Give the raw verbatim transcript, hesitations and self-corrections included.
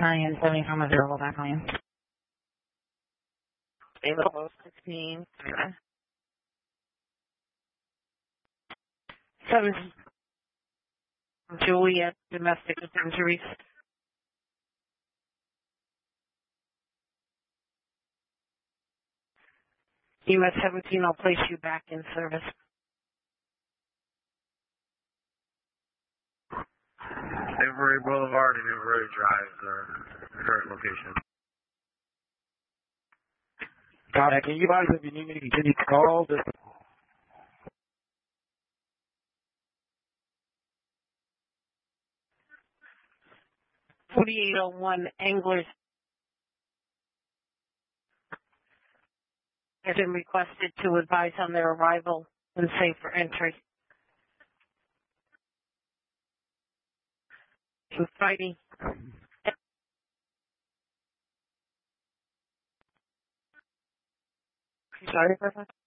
Italian seventy from a zero back on you. Available sixteen. Seven. Juliet, domestic injuries. U S seventeen, I'll place you back in service. Newbury Boulevard and Newbury Drive, the current location. Got it. Can you guys, if you need me to continue to call, just forty-eight oh one Anglers has been requested to advise on their arrival and safe for entry. Friday. Sorry, Perfect.